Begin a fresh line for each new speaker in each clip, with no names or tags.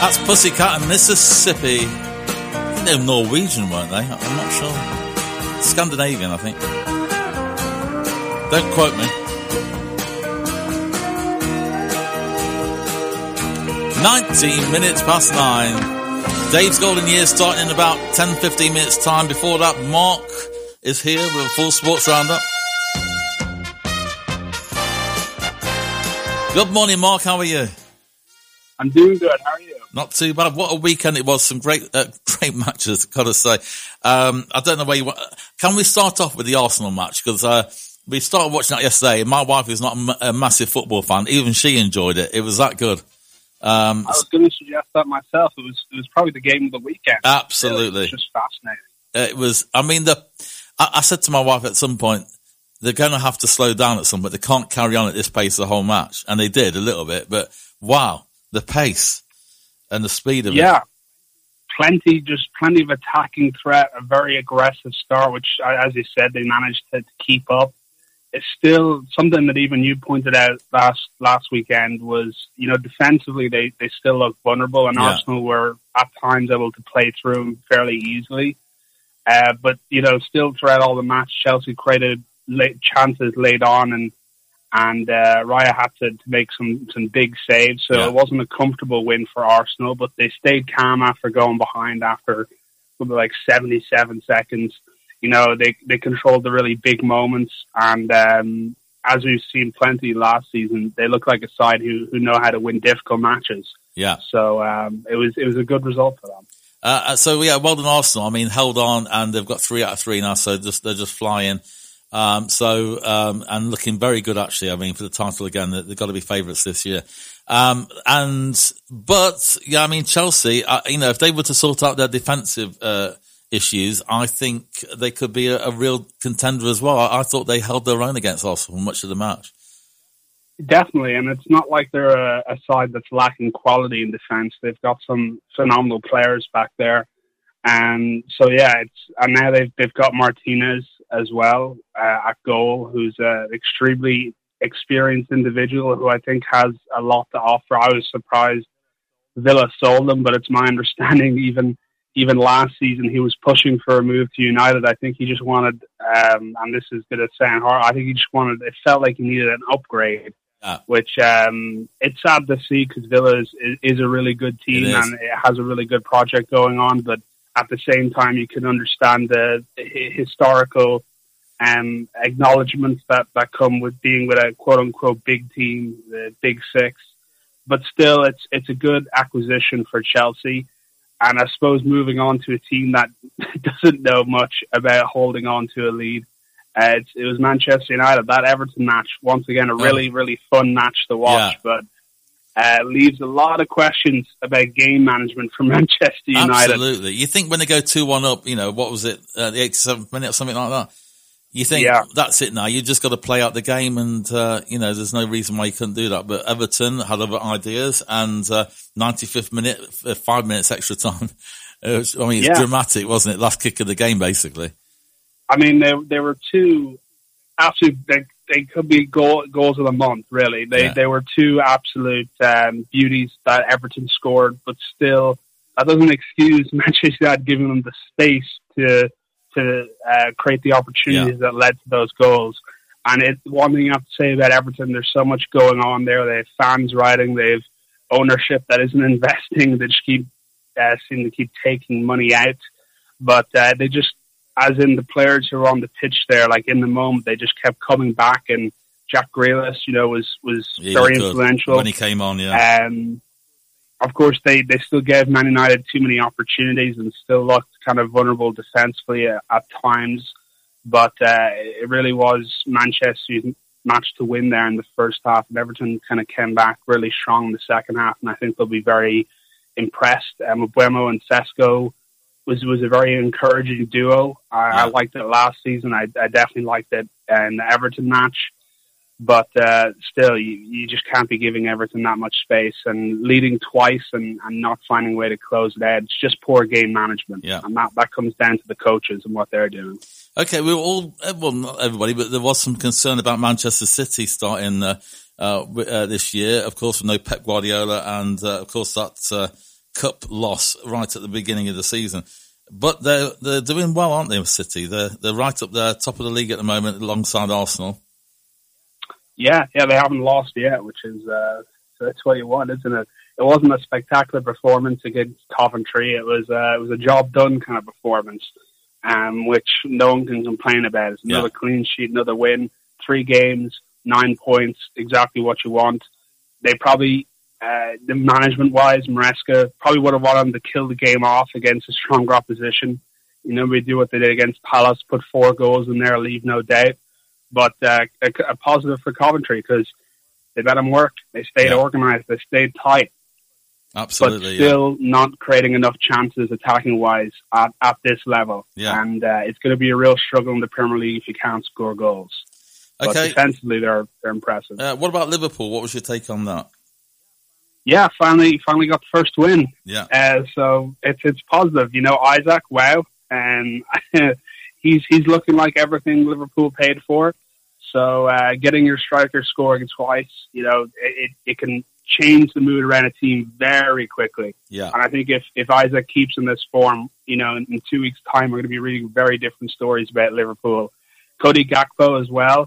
That's Pussycat and Mississippi. I think they were Norwegian, weren't they? I'm not sure. Scandinavian, I think. Don't quote me. 19 minutes past 9. Dave's Golden Year starting in about 10-15 minutes time. Before that, Mark is here with a full sports roundup. Good morning, Mark. How are you?
I'm doing good. How are you?
Not too bad. What a weekend it was. Some great matches, gotta say. I don't know where you want. Can we start off with the Arsenal match? Because we started watching that yesterday, and my wife is not a massive football fan. Even she enjoyed it. It was that good.
I was going to suggest that myself. It was probably the game of the weekend.
Absolutely.
It was just fascinating.
It was, I mean, I said to my wife at some point, they're going to have to slow down at some point. They can't carry on at this pace the whole match. And they did a little bit, but wow, the pace and the speed of it.
Yeah. Plenty of attacking threat, a very aggressive start, which, as you said, they managed to keep up. It's still something that even you pointed out last weekend was, defensively they still look vulnerable, and Arsenal were at times able to play through them fairly easily. But still throughout all the match, Chelsea created chances late on, and Raya had to make some big saves. So it wasn't a comfortable win for Arsenal, but they stayed calm after going behind after something like 77 seconds. They controlled the really big moments, and as we've seen plenty last season, they look like a side who know how to win difficult matches.
Yeah.
So it was a good result for them.
Well done Arsenal. I mean, held on, and they've got 3 out of 3 now, so they're just flying. And looking very good actually. I mean, for the title again, they've got to be favourites this year. Chelsea, if they were to sort out their defensive issues, I think they could be a real contender as well. I thought they held their own against Arsenal much of the match.
Definitely, and it's not like they're a side that's lacking quality in defence. They've got some phenomenal players back there, and now they've got Martinez as well at goal, who's an extremely experienced individual who I think has a lot to offer. I was surprised Villa sold him, but it's my understanding even last season, he was pushing for a move to United. I think he just wanted, and this is going to sound hard, I think he just wanted, it felt like he needed an upgrade, which it's sad to see because Villa is a really good team and it has a really good project going on. But at the same time, you can understand the historical acknowledgements that come with being with a quote-unquote big team, the Big Six. But still, it's a good acquisition for Chelsea. And I suppose moving on to a team that doesn't know much about holding on to a lead, it was Manchester United. That Everton match, once again, a really, really fun match to watch, but leaves a lot of questions about game management for Manchester United.
Absolutely. You think when they go 2-1 up, what was it, the 87th minute or something like that? You think that's it now. You just got to play out the game, and there's no reason why you couldn't do that. But Everton had other ideas, and 95th minute, 5 minutes extra time. It's dramatic, wasn't it? Last kick of the game, basically.
I mean, there were two absolute. They could be goals of the month, really. They were two absolute beauties that Everton scored, but still, that doesn't excuse Manchester United giving them the space to create the opportunities that led to those goals. And one thing you have to say about Everton, there's so much going on there. They have fans riding, they have ownership that isn't investing. They just seem to keep taking money out. But they just, as in the players who were on the pitch there, like in the moment, they just kept coming back. And Jack Grealish, was very influential
when he came on.
Of course, they still gave Man United too many opportunities and still looked kind of vulnerable defensively at times. But it really was Manchester's match to win there in the first half. And Everton kind of came back really strong in the second half. And I think they'll be very impressed. Mbeumo and Sesko was a very encouraging duo. I liked it last season. I definitely liked it in the Everton match. But still, you just can't be giving Everton that much space, and leading twice and not finding a way to close it out. It's just poor game management. And that comes down to the coaches and what they're doing.
Okay, we were all, well, not everybody, but there was some concern about Manchester City starting this year. Of course, with no Pep Guardiola, and of course that cup loss right at the beginning of the season. But they're doing well, aren't they, City? They're right up there, top of the league at the moment, alongside Arsenal.
Yeah, they haven't lost yet, which is that's what you want, isn't it? It wasn't a spectacular performance against Coventry. It was a job done kind of performance, which no one can complain about. It's another clean sheet, another win, 3 games, 9 points, exactly what you want. They probably, the management-wise, Maresca probably would have wanted them to kill the game off against a stronger opposition. You know, we do what they did against Palace, put 4 goals in there, leave no doubt. But a positive for Coventry because they let them work. They stayed organised. They stayed tight.
Absolutely,
but still not creating enough chances attacking-wise at this level.
Yeah.
And it's going to be a real struggle in the Premier League if you can't score goals.
Okay.
But defensively, they're impressive.
What about Liverpool? What was your take on that?
Yeah, finally got the first win.
Yeah.
So it's positive. You know, Isaac, wow. And he's looking like everything Liverpool paid for. So getting your striker scoring twice, you know, it can change the mood around a team very quickly.
Yeah.
And I think if Isaac keeps in this form, you know, in 2 weeks' time, we're going to be reading very different stories about Liverpool. Cody Gakpo as well,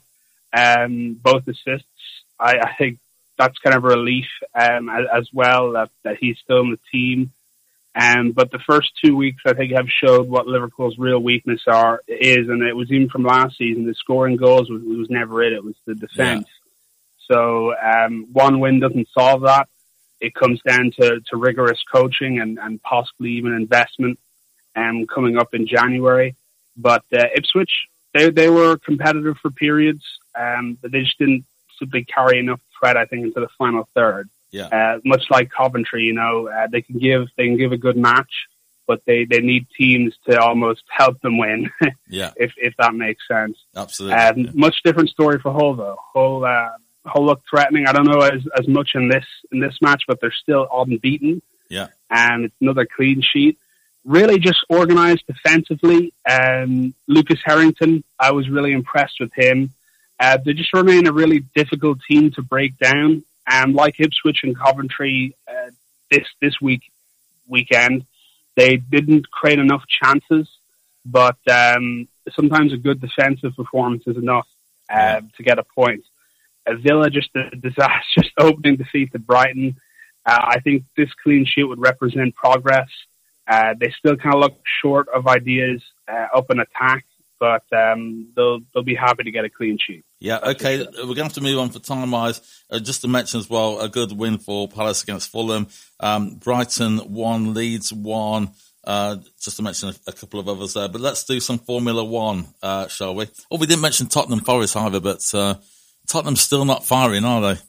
both assists. I think that's kind of a relief as well that he's still in the team. But the first 2 weeks, I think, have showed what Liverpool's real weakness is, and it was even from last season. The scoring goals was never it. It was the defence. Yeah. So one win doesn't solve that. It comes down to rigorous coaching and possibly even investment coming up in January. But Ipswich, they were competitive for periods, but they just didn't simply carry enough threat, I think, into the final third.
Yeah.
Much like Coventry, you know, they can give a good match, but they need teams to almost help them win.
Yeah.
If that makes sense.
Absolutely.
Much different story for Hull though. Hull look threatening. I don't know as much in this match, but they're still unbeaten.
Yeah.
And it's another clean sheet. Really just organised defensively. Lucas Harrington, I was really impressed with him. They just remain a really difficult team to break down. Like Ipswich and Coventry this weekend, they didn't create enough chances, but sometimes a good defensive performance is enough to get a point. Villa, just a disastrous opening defeat to Brighton. I think this clean sheet would represent progress. They still kind of look short of ideas up in attack, but they'll be happy to get a clean sheet.
Yeah, okay. We're going to have to move on for time-wise. Just to mention as well, a good win for Palace against Fulham. Brighton 1, Leeds 1. Just to mention a couple of others there. But let's do some Formula 1, shall we? Oh, we didn't mention Tottenham Forest either, but Tottenham's still not firing, are they?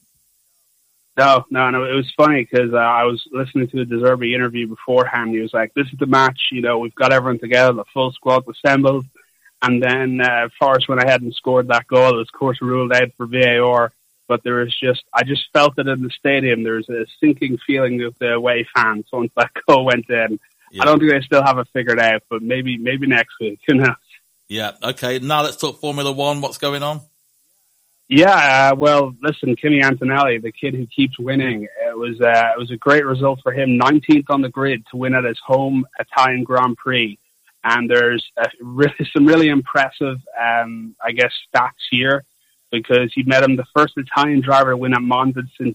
No. It was funny because I was listening to a De Zerbi interview beforehand. He was like, this is the match. You know, we've got everyone together. The full squad assembled. And then Forrest went ahead and scored that goal. It was, of course, ruled out for VAR. But I just felt it in the stadium. There's a sinking feeling of the away fans once that goal went in. Yeah. I don't think they still have it figured out, but maybe next week. Who knows?
Yeah, okay. Now let's talk Formula 1. What's going on?
Yeah, well, listen, Kimi Antonelli, the kid who keeps winning, it was a great result for him. 19th on the grid to win at his home Italian Grand Prix. And there's some really impressive, stats here because he made him the first Italian driver to win at Monza since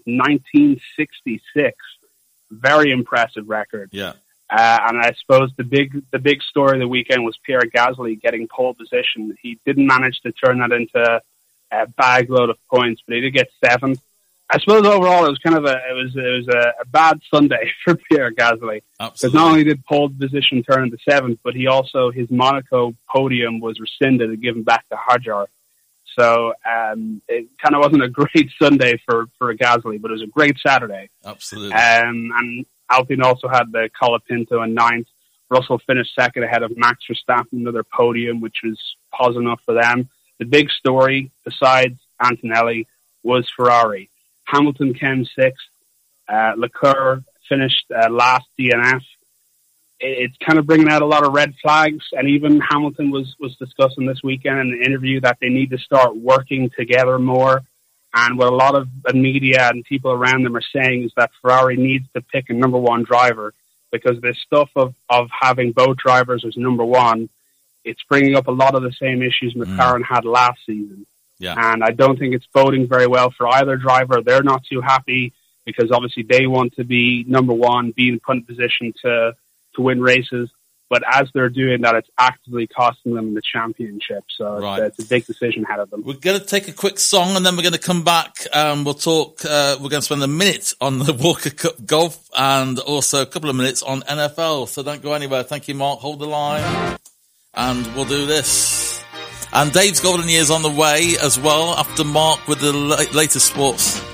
1966. Very impressive record.
Yeah.
And I suppose the big story of the weekend was Pierre Gasly getting pole position. He didn't manage to turn that into a bag load of points, but he did get 7th. I suppose overall it was kind of a bad Sunday for Pierre Gasly. Because not only did pole position turn into 7th, but his Monaco podium was rescinded and given back to Hadjar. So it kind of wasn't a great Sunday for Gasly, but it was a great Saturday.
Absolutely.
And Alpine also had the Colapinto in 9th. Russell finished 2nd ahead of Max Verstappen, another podium, which was positive enough for them. The big story, besides Antonelli, was Ferrari. Hamilton came 6th. Leclerc finished last DNF. It's kind of bringing out a lot of red flags. And even Hamilton was discussing this weekend in an interview that they need to start working together more. And what a lot of the media and people around them are saying is that Ferrari needs to pick a number 1 driver because this stuff of having both drivers as number one, it's bringing up a lot of the same issues McLaren had last season.
Yeah.
And I don't think it's boding very well for either driver. They're not too happy because obviously they want to be number one, be in put in position to win races. But as they're doing that, it's actively costing them the championship. So it's a big decision ahead of them.
We're going to take a quick song and then we're going to come back. We'll talk, we're going to spend a minute on the Walker Cup Golf and also a couple of minutes on NFL. So don't go anywhere. Thank you, Mark. Hold the line and we'll do this. And Dave's Golden Years on the way as well after Mark with the latest sports.